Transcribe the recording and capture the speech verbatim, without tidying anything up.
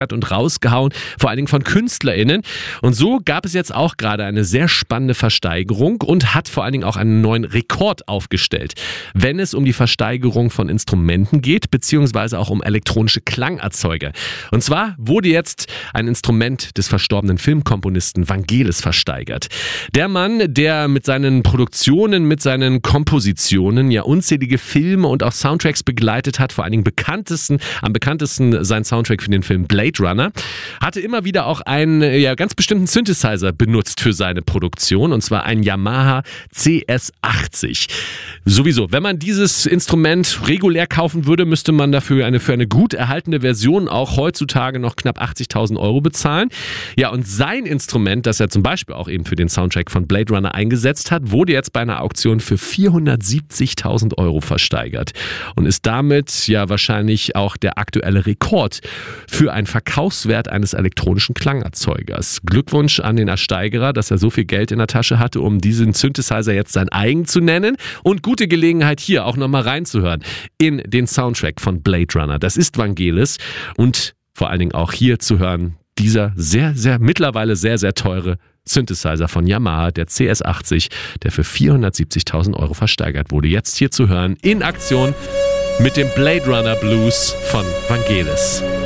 und rausgehauen, vor allen Dingen von KünstlerInnen. Und so gab es jetzt auch gerade eine sehr spannende Versteigerung und hat vor allen Dingen auch einen neuen Rekord aufgestellt, wenn es um die Versteigerung von Instrumenten geht, beziehungsweise auch um elektronische Klangerzeuger. Und zwar wurde jetzt ein Instrument des verstorbenen Filmkomponisten Vangelis versteigert. Der Mann, der mit seinen Produktionen, mit seinen Kompositionen ja unzählige Filme und auch Soundtracks begleitet hat, vor allen Dingen bekanntesten, am bekanntesten sein Soundtrack für den Film Blade Runner, hatte immer wieder auch einen ja, ganz bestimmten Synthesizer benutzt für seine Produktion, und zwar einen Yamaha C S achtzig. Sowieso, wenn man dieses Instrument regulär kaufen würde, müsste man dafür eine, für eine gut erhaltene Version auch heutzutage noch knapp achtzigtausend Euro bezahlen. Ja, und sein Instrument, das er zum Beispiel auch eben für den Soundtrack von Blade Runner eingesetzt hat, wurde jetzt bei einer Auktion für vierhundertsiebzigtausend Euro versteigert und ist damit ja wahrscheinlich auch der aktuelle Rekord für ein Verkaufswert eines elektronischen Klangerzeugers. Glückwunsch an den Ersteigerer, dass er so viel Geld in der Tasche hatte, um diesen Synthesizer jetzt sein eigen zu nennen, und gute Gelegenheit hier auch nochmal reinzuhören in den Soundtrack von Blade Runner. Das ist Vangelis und vor allen Dingen auch hier zu hören, dieser sehr, sehr, mittlerweile sehr, sehr teure Synthesizer von Yamaha, der C S achtzig, der für vierhundertsiebzigtausend Euro versteigert wurde. Jetzt hier zu hören in Aktion mit dem Blade Runner Blues von Vangelis.